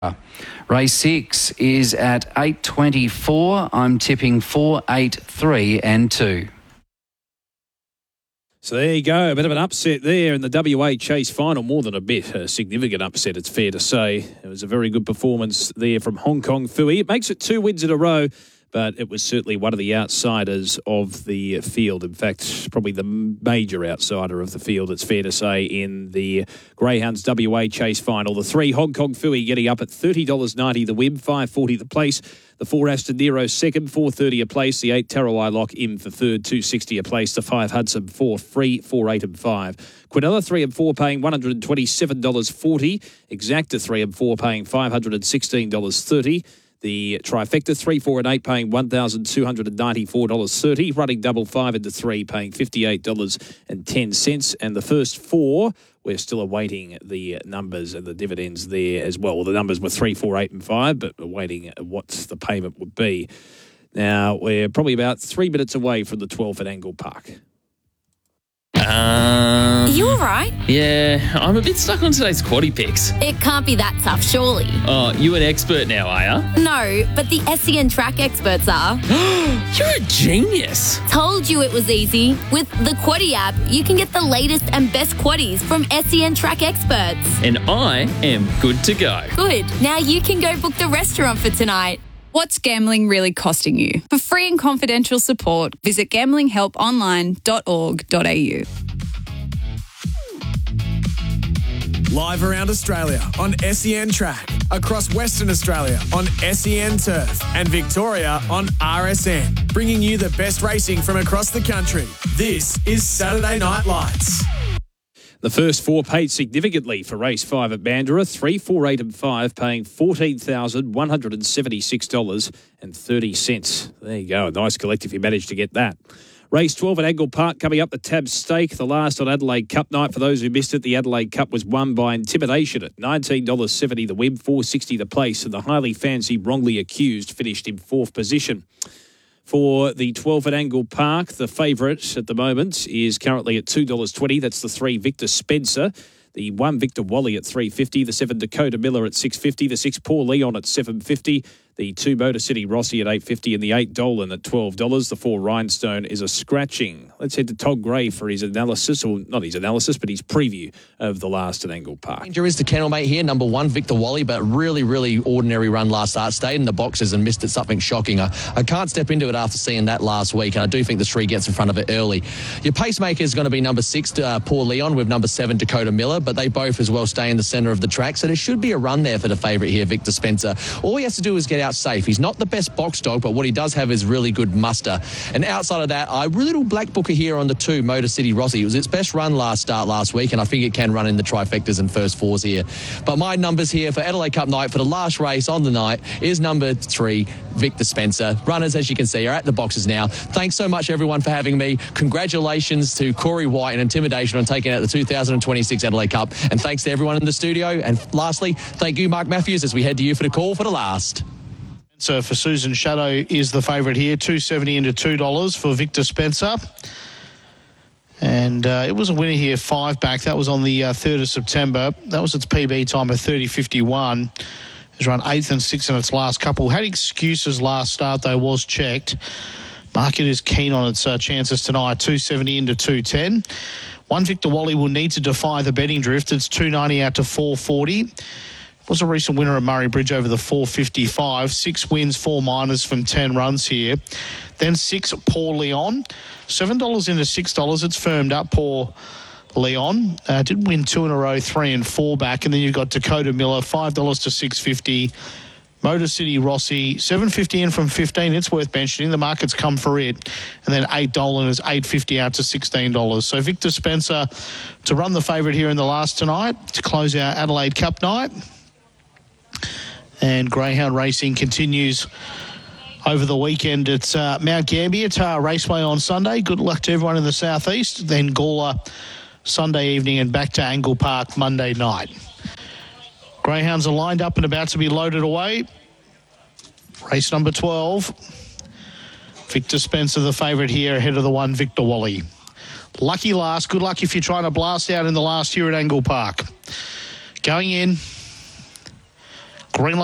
Race 6 is at 8:24. I'm tipping 4, 8, 3 and 2. So there you go, a bit of an upset there in the WA Chase final, more than a bit, a significant upset, it's fair to say. It was a very good performance there from Hong Kong Phooey. It makes it 2 wins in a row, but it was certainly one of the outsiders of the field. In fact, probably the major outsider of the field, it's fair to say, in the Greyhounds WA Chase final. The 3 Hong Kong Phooey getting up at $30.90 the win, $5.40 the place. The 4 Aston Nero second, $4.30 a place. The 8 Tarawai Lock in for third, $2.60 a place. The 5 Hudson 4 free, 4, 8 and 5. Quinella 3 and 4 paying $127.40. Exacta 3 and 4 paying $516.30. The trifecta 3, 4 and 8 paying $1,294.30. Running double 5 into 3 paying $58.10. And the first 4, we're still awaiting the numbers and the dividends there as well. The numbers were 3, 4, 8 and 5, but we're waiting what the payment would be. Now, we're probably about 3 minutes away from the 12th at Angle Park. Are you all right? Yeah, I'm a bit stuck on today's quaddie picks. It can't be that tough, surely. Oh, you an expert now, are ya? No, but the SEN track experts are. You're a genius. Told you it was easy. With the Quaddie app, you can get the latest and best quaddies from SEN track experts. And I am good to go. Good. Now you can go book the restaurant for tonight. What's gambling really costing you? For free and confidential support, visit gamblinghelponline.org.au. Live around Australia on SEN Track, across Western Australia on SEN Turf, and Victoria on RSN, bringing you the best racing from across the country. This is Saturday Night Lights. The first 4 paid significantly for race 5 at Mandurah. 3, 4, 8 and 5 paying $14,176.30. There you go. A nice collect if you managed to get that. Race 12 at Angle Park coming up, the Tab Stake, the last on Adelaide Cup night. For those who missed it, the Adelaide Cup was won by Intimidation at $19.70 the win, $4.60 the place, and the highly fancied Wrongly Accused finished in 4th position. For the 12 at Angle Park, the favourite at the moment is currently at $2.20. That's the 3 Victor Spencer. The 1 Victor Wally at $3.50. The 7 Dakota Miller at $6.50. The 6 Paul Leon at $7.50. The 2 Motor City Rossi at $8.50 and the 8 Dolan at $12. The 4 Rhinestone is a scratching. Let's head to Todd Gray for his analysis, or not his analysis, but his preview of the last at Angle Park. Danger is the kennelmate here, number 1, Victor Wally, but really ordinary run last start. Stayed in the boxes and missed it, something shocking. I can't step into it after seeing that last week, and I do think the 3 gets in front of it early. Your pacemaker is going to be number 6, Paul Leon, with number 7, Dakota Miller, but they both as well stay in the centre of the track, so there should be a run there for the favourite here, Victor Spencer. All he has to do is get out safe. He's not the best box dog, but what he does have is really good muster. And outside of that, I really little black booker here on the 2, Motor City Rossi. It was its best run last week, and I think it can run in the trifectas and first 4s here. But my numbers here for Adelaide Cup night for the last race on the night is number 3, Victor Spencer. Runners, as you can see, are at the boxes now. Thanks so much, everyone, for having me. Congratulations to Corey White and Intimidation on taking out the 2026 Adelaide Cup. And thanks to everyone in the studio. And lastly, thank you, Mark Matthews, as we head to you for the call for the last. So for Susan Shadow is the favourite here, $2.70 into $2 for Victor Spencer. And it was a winner here, 5 back. That was on the 3rd of September. That was its PB time of 30.51. It's run 8th and 6th in its last couple. Had excuses last start, though, was checked. Market is keen on its chances tonight, $2.70 into $2.10. 1 Victor Wally will need to defy the betting drift. It's $2.90 out to $4.40. Was a recent winner at Murray Bridge over the 4.55. 6 wins, 4 minors from 10 runs here. Then 6, Paul Leon. $7 into $6. It's firmed up, Paul Leon. Did win 2 in a row, 3 and 4 back. And then you've got Dakota Miller, $5 to $6.50. Motor City Rossi, $7.50 in from 15. It's worth mentioning. The market's come for it. And then $8 is $8.50 out to $16. So Victor Spencer to run the favourite here in the last tonight to close our Adelaide Cup night. And Greyhound racing continues over the weekend at Mount Gambier, Tar Raceway on Sunday. Good luck to everyone in the southeast. Then Gawler Sunday evening and back to Angle Park Monday night. Greyhounds are lined up and about to be loaded away. Race number 12. Victor Spencer, the favourite here, ahead of the 1 Victor Wally. Lucky last. Good luck if you're trying to blast out in the last here at Angle Park. Going in. Green